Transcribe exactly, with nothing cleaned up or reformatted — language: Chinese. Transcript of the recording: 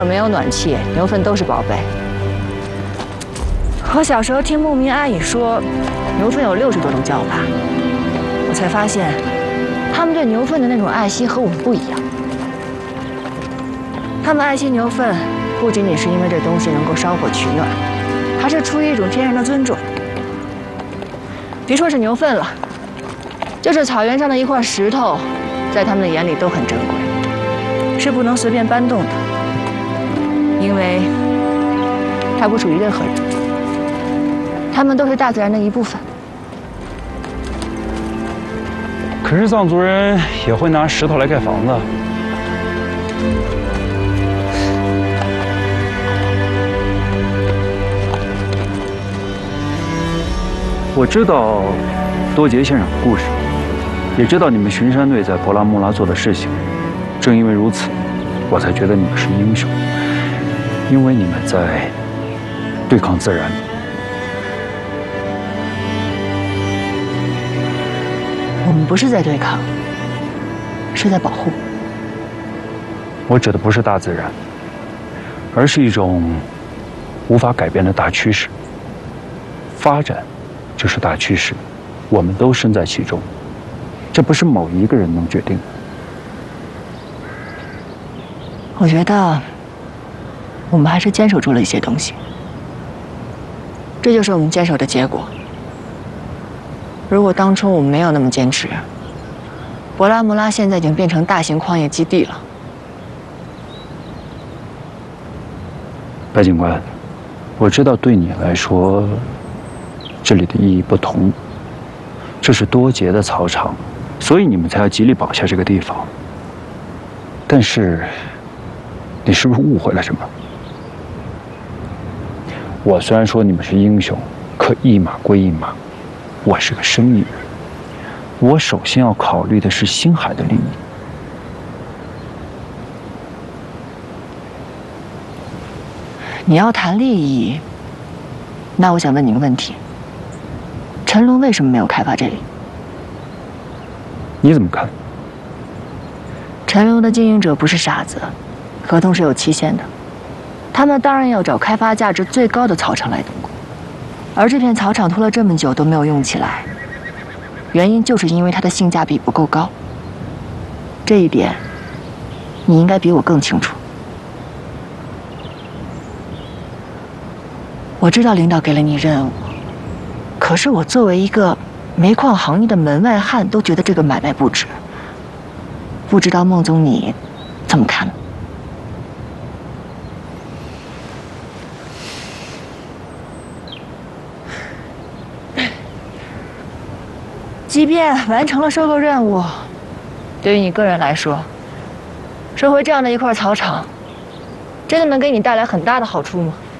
没有暖气，牛粪都是宝贝。我小时候听牧民阿姨说，牛粪有六十多种叫法，我才发现，他们对牛粪的那种爱惜和我们不一样。他们爱惜牛粪，不仅仅是因为这东西能够烧火取暖，还是出于一种天然的尊重。别说是牛粪了，就是草原上的一块石头，在他们的眼里都很珍贵，是不能随便搬动的。 因为它不属于任何人，它们都是大自然的一部分。 可是藏族人也会拿石头来盖房子。我知道多杰先生的故事，也知道你们巡山队在博拉木拉做的事情。正因为如此，我才觉得你们是英雄。 因为你们在对抗自然， 我们不是在对抗，是在保护。 我指的不是大自然，而是一种无法改变的大趋势。发展就是大趋势，我们都身在其中，这不是某一个人能决定的。 我觉得。 我们还是坚守住了一些东西，这就是我们坚守的结果。如果当初我们没有那么坚持，博拉木拉现在已经变成大型矿业基地了。 白警官，我知道对你来说，这里的意义不同。这是多杰的草场，所以你们才要极力保下这个地方。但是，你是不是误会了什么？ 我虽然说你们是英雄，可一码归一码，我是个生意人，我首先要考虑的是星海的利益。 你要谈利益，那我想问你个问题：陈龙为什么没有开发这里？ 你怎么看？ 陈龙的经营者不是傻子，合同是有期限的。 他们当然要找开发价值最高的草场来动工，而这片草场拖了这么久都没有用起来，原因就是因为它的性价比不够高。这一点，你应该比我更清楚。我知道领导给了你任务，可是我作为一个煤矿行业的门外汉，都觉得这个买卖不值。不知道孟总你怎么看呢？ 即便完成了收购任务，对于你个人来说，收回这样的一块草场，真的能给你带来很大的好处吗？